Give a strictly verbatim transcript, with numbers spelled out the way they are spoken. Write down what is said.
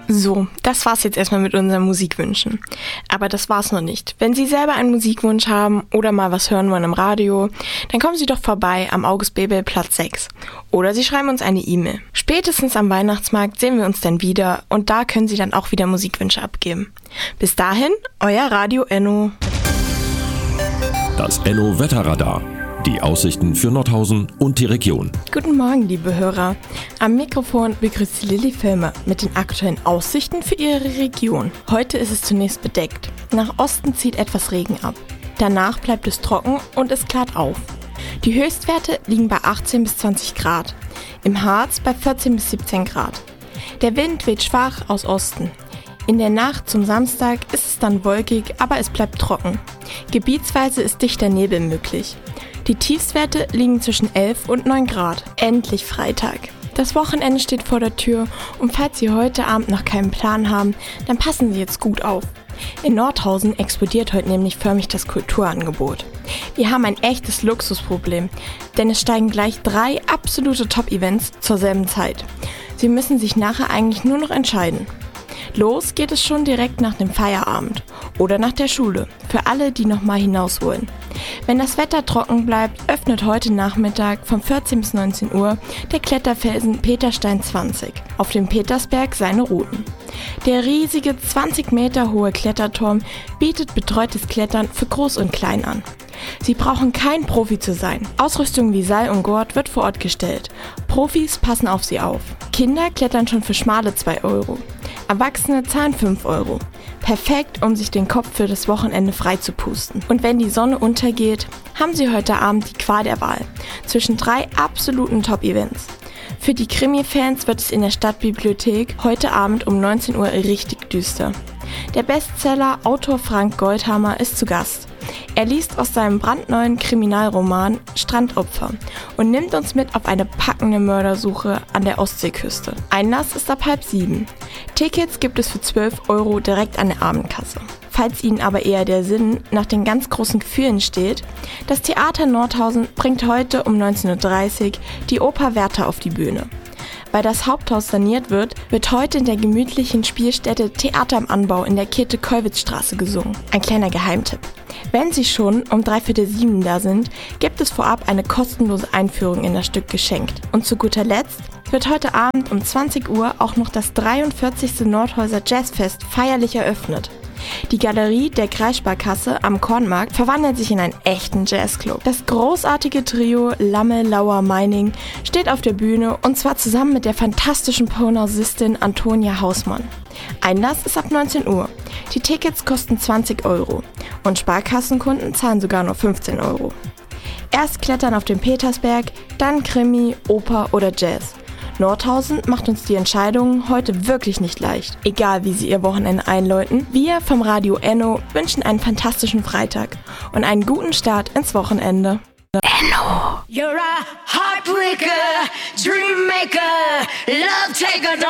So, das war's jetzt erstmal mit unseren Musikwünschen. Aber das war's noch nicht. Wenn Sie selber einen Musikwunsch haben oder mal was hören wollen im Radio, dann kommen Sie doch vorbei am August-Bebel Platz sechs. Oder Sie schreiben uns eine E-Mail. Spätestens am Weihnachtsmarkt sehen wir uns dann wieder und da können Sie dann auch wieder Musikwünsche abgeben. Bis dahin, euer Radio Enno. Das Enno Wetterradar. Die Aussichten für Nordhausen und die Region. Guten Morgen, liebe Hörer. Am Mikrofon begrüßt Sie Lilly Filmer mit den aktuellen Aussichten für Ihre Region. Heute ist es zunächst bedeckt. Nach Osten zieht etwas Regen ab. Danach bleibt es trocken und es klart auf. Die Höchstwerte liegen bei achtzehn bis zwanzig Grad. Im Harz bei vierzehn bis siebzehn Grad. Der Wind weht schwach aus Osten. In der Nacht zum Samstag ist es dann wolkig, aber es bleibt trocken. Gebietsweise ist dichter Nebel möglich. Die Tiefstwerte liegen zwischen elf und neun Grad. Endlich Freitag. Das Wochenende steht vor der Tür und falls Sie heute Abend noch keinen Plan haben, dann passen Sie jetzt gut auf. In Nordhausen explodiert heute nämlich förmlich das Kulturangebot. Wir haben ein echtes Luxusproblem, denn es steigen gleich drei absolute Top-Events zur selben Zeit. Sie müssen sich nachher eigentlich nur noch entscheiden. Los geht es schon direkt nach dem Feierabend oder nach der Schule, für alle, die noch mal hinaus wollen. Wenn das Wetter trocken bleibt, öffnet heute Nachmittag von vierzehn bis neunzehn Uhr der Kletterfelsen Peterstein zwanzig auf dem Petersberg seine Routen. Der riesige zwanzig Meter hohe Kletterturm bietet betreutes Klettern für Groß und Klein an. Sie brauchen kein Profi zu sein. Ausrüstung wie Seil und Gurt wird vor Ort gestellt. Profis passen auf sie auf. Kinder klettern schon für schmale zwei Euro. Erwachsene zahlen fünf Euro. Perfekt, um sich den Kopf für das Wochenende frei zu pusten. Und wenn die Sonne untergeht, haben Sie heute Abend die Qual der Wahl zwischen drei absoluten Top-Events. Für die Krimi-Fans wird es in der Stadtbibliothek heute Abend um neunzehn Uhr richtig düster. Der Bestseller-Autor Frank Goldhammer ist zu Gast. Er liest aus seinem brandneuen Kriminalroman Strandopfer und nimmt uns mit auf eine packende Mördersuche an der Ostseeküste. Einlass ist ab halb sieben. Tickets gibt es für zwölf Euro direkt an der Abendkasse. Falls Ihnen aber eher der Sinn nach den ganz großen Gefühlen steht, das Theater Nordhausen bringt heute um neunzehn Uhr dreißig die Oper Werther auf die Bühne. Weil das Haupthaus saniert wird, wird heute in der gemütlichen Spielstätte Theater im Anbau in der Käthe-Kollwitz-Straße gesungen. Ein kleiner Geheimtipp. Wenn Sie schon um dreiviertel sieben da sind, gibt es vorab eine kostenlose Einführung in das Stück geschenkt. Und zu guter Letzt wird heute Abend um zwanzig Uhr auch noch das dreiundvierzigste Nordhäuser Jazzfest feierlich eröffnet. Die Galerie der Kreissparkasse am Kornmarkt verwandelt sich in einen echten Jazzclub. Das großartige Trio Lamme Lauer Meining steht auf der Bühne und zwar zusammen mit der fantastischen Posaunist Antonia Hausmann. Einlass ist ab neunzehn Uhr. Die Tickets kosten zwanzig Euro und Sparkassenkunden zahlen sogar nur fünfzehn Euro. Erst Klettern auf dem Petersberg, dann Krimi, Oper oder Jazz. Nordhausen macht uns die Entscheidung heute wirklich nicht leicht. Egal wie Sie Ihr Wochenende einläuten, wir vom Radio Enno wünschen einen fantastischen Freitag und einen guten Start ins Wochenende. Enno! You're a heartbreaker, dream maker, love taker.